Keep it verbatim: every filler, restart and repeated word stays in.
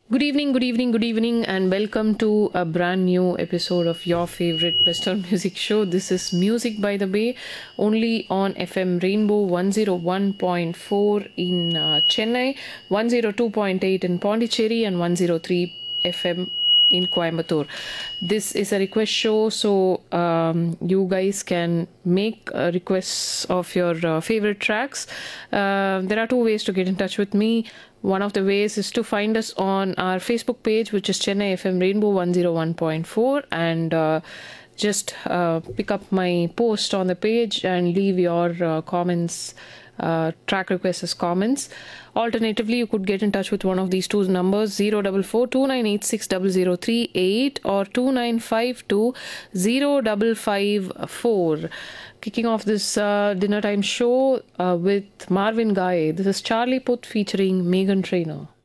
Good evening, good evening, good evening, and welcome to a brand new episode of your favorite Western music show. This is Music by the Bay, only on F M Rainbow one oh one point four in uh, Chennai, one oh two point eight in Pondicherry, and one oh three F M in Coimbatore. This is a request show, so um, you guys can make uh, requests of your uh, favorite tracks. Uh, there are two ways to get in touch with me. One of the ways is to find us on our Facebook page, which is Chennai F M Rainbow one oh one point four, and uh, just uh, pick up my post on the page and leave your uh, comments, uh, track requests as comments. Alternatively, you could get in touch with one of these two numbers, zero four four two nine eight six zero zero three eight or two nine five two zero five five four. Kicking off this uh, dinner time show uh, with Marvin Gaye. This is Charlie Puth featuring Megan Trainor.